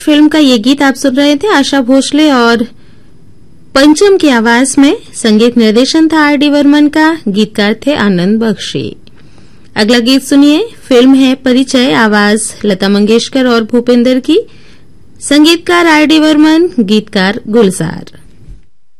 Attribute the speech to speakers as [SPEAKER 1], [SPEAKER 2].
[SPEAKER 1] Film का ये गीत आप सुन रहे थे आशा भोसले और पंचम की आवाज में। संगीत निर्देशन था आर डी वर्मन का, गीतकार थे आनंद बख्शी। अगला गीत सुनिए, फिल्म है परिचय, आवाज लता मंगेशकर और भूपेंद्र की, संगीतकार आर डी वर्मन, गीतकार गुलजार।